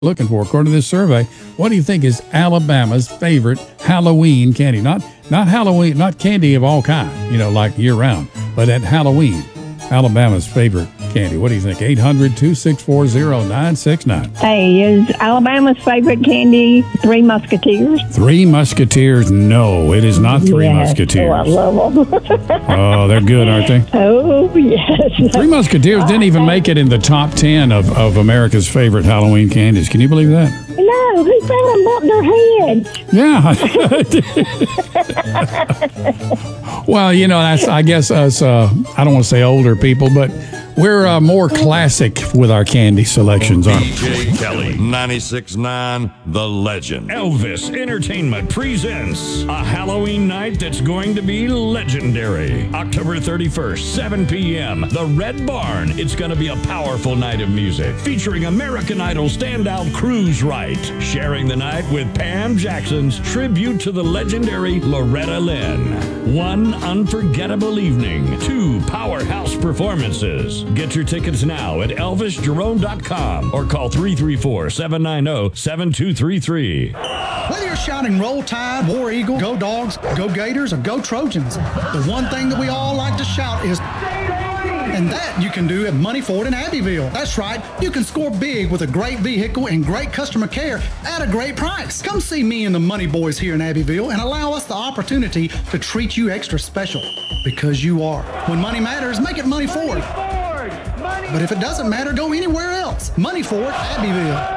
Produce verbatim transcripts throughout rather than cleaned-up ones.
looking for. According to this survey, what do you think is Alabama's favorite Halloween candy? Not not Halloween, not candy of all kinds, you know, like year round, but at Halloween, Alabama's favorite candy. What do you think? eight hundred, two six four, zero nine six nine. Hey, is Alabama's favorite candy Three Musketeers? Three Musketeers? No, it is not Three Yes. Musketeers. Oh, I love them. Oh, they're good, aren't they? Oh, yes. Three Musketeers didn't even make it in the top ten of, of America's favorite Halloween candies. Can you believe that? No, who found them up their heads? Yeah. Well, you know, that's, I guess us, uh, I don't want to say older people, but we're uh, more classic with our candy selections, aren't we? D J Kelly, ninety-six point nine, The Legend. Elvis Entertainment presents a Halloween night that's going to be legendary. October thirty-first, seven p.m., the Red Barn. It's going to be a powerful night of music featuring American Idol standout Cruise Wright, sharing the night with Pam Jackson's tribute to the legendary Loretta Lynn. One unforgettable evening, two powerhouse performances. Get your tickets now at elvis jerome dot com or call three three four, seven nine zero, seven two three three. Whether you're shouting Roll Tide, War Eagle, Go Dogs, Go Gators, or Go Trojans, the one thing that we all like to shout is, and that you can do at Money Ford in Abbeville. That's right, you can score big with a great vehicle and great customer care at a great price. Come see me and the Money Boys here in Abbeville and allow us the opportunity to treat you extra special, because you are. When money matters, make it Money Ford. But if it doesn't matter, go anywhere else. Money Ford, Abbeville.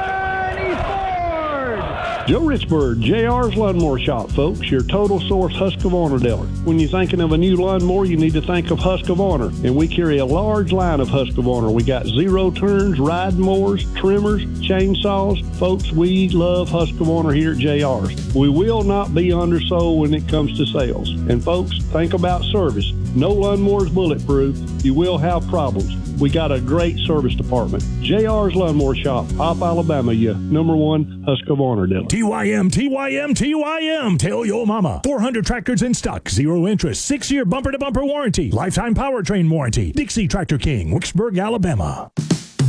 Joe Richburg, J R's Lawnmower Shop, folks, your total source Husqvarna dealer. When you're thinking of a new lawnmower, you need to think of Husqvarna. And we carry a large line of Husqvarna. We got zero turns, ride mowers, trimmers, chainsaws. Folks, we love Husqvarna here at J R's. We will not be undersold when it comes to sales. And folks, think about service. No lawnmower is bulletproof. You will have problems. We got a great service department. J R's Lawnmower Shop, Hop, Alabama, your number one Husqvarna dealer. T Y M, T Y M, T Y M. Tell your mama. four hundred tractors in stock. Zero interest. Six-year bumper-to-bumper warranty. Lifetime powertrain warranty. Dixie Tractor King, Wicksburg, Alabama.